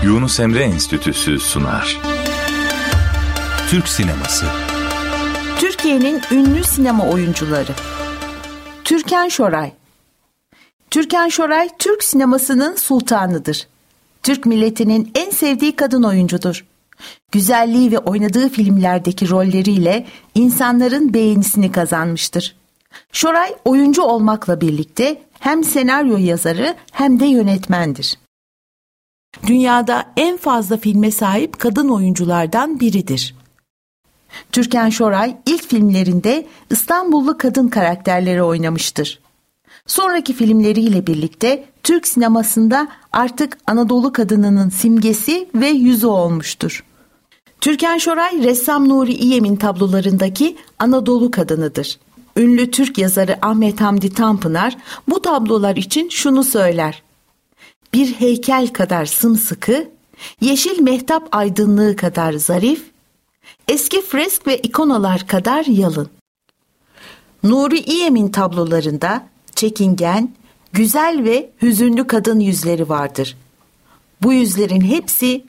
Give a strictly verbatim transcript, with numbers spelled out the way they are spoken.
Yunus Emre Enstitüsü sunar. Türk sineması. Türkiye'nin ünlü sinema oyuncuları. Türkan Şoray. Türkan Şoray, Türk sinemasının sultanıdır. Türk milletinin en sevdiği kadın oyuncudur. Güzelliği ve oynadığı filmlerdeki rolleriyle insanların beğenisini kazanmıştır. Şoray oyuncu olmakla birlikte hem senaryo yazarı hem de yönetmendir. Dünyada en fazla filme sahip kadın oyunculardan biridir. Türkan Şoray ilk filmlerinde İstanbullu kadın karakterleri oynamıştır. Sonraki filmleriyle birlikte Türk sinemasında artık Anadolu kadınının simgesi ve yüzü olmuştur. Türkan Şoray, ressam Nuri İyem'in tablolarındaki Anadolu kadınıdır. Ünlü Türk yazarı Ahmet Hamdi Tanpınar bu tablolar için şunu söyler: bir heykel kadar sımsıkı, yeşil mehtap aydınlığı kadar zarif, eski fresk ve ikonalar kadar yalın. Nuri İyem'in tablolarında çekingen, güzel ve hüzünlü kadın yüzleri vardır. Bu yüzlerin hepsi